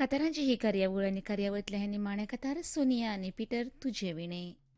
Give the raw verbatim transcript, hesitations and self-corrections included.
कतारांची ही कार्यावळ आनी कार्यावळींतल्या हे निमाणे कतार सोनिया आनी पिटर तुजे विणे.